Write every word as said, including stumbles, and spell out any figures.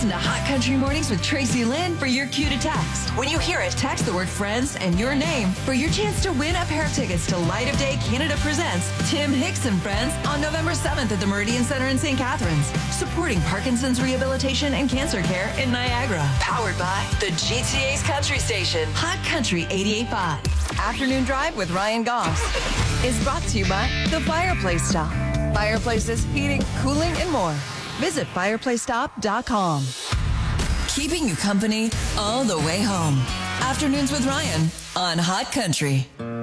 Listen to Hot Country Mornings with Tracy Lynn for your cue to text. When you hear it, text the word friends and your name for your chance to win a pair of tickets to Light of Day Canada Presents Tim Hicks and Friends on November seventh at the Meridian Center in Saint Catharines. Supporting Parkinson's rehabilitation and cancer care in Niagara. Powered by the G T A's Country Station. Hot Country eighty-eight point five. Afternoon Drive with Ryan Goss is brought to you by The Fireplace Stop. Fireplaces, heating, cooling, and more. Visit fireplace stop dot com. Keeping you company all the way home. Afternoons with Ryan on Hot Country.